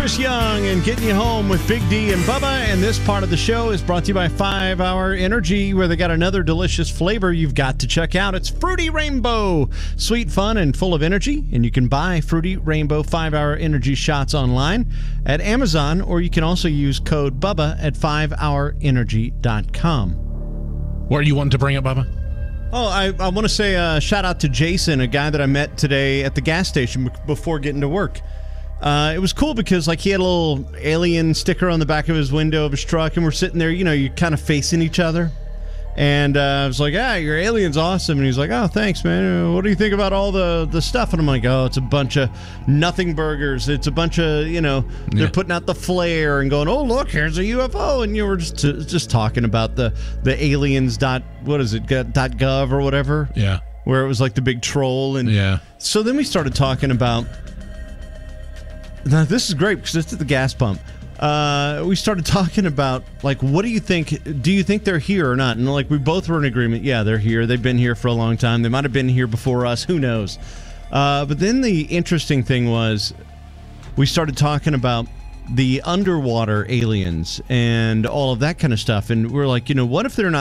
Chris Young and Getting You Home with Big D and Bubba. And this part of the show is brought to you by 5 Hour Energy, where they got another delicious flavor you've got to check out. It's Fruity Rainbow. Sweet, fun, and full of energy. And you can buy Fruity Rainbow 5 Hour Energy shots online at Amazon, or you can also use code Bubba at 5hourenergy.com. What are you wanting to bring up, Bubba? Oh, I want to say shout out to Jason, a guy that I met today at the gas station before getting to work. It was cool because he had a little alien sticker on the back of his window of his truck, and we're sitting there, you're kind of facing each other. And I was like, your alien's awesome. And he's like, oh, thanks, man. What do you think about all the stuff? And I'm like, oh, it's a bunch of nothing burgers. It's a bunch of, they're putting out the flare and going, oh, look, here's a UFO. And we're just talking about the aliens .gov or whatever. Yeah. Where it was like the big troll. And yeah. So then we started talking about, now this is great because it's at the gas pump. We started talking about, what do you think? Do you think they're here or not? And we both were in agreement. Yeah, they're here. They've been here for a long time. They might have been here before us. Who knows? But then the interesting thing was we started talking about the underwater aliens and all of that kind of stuff. And we're like, what if they're not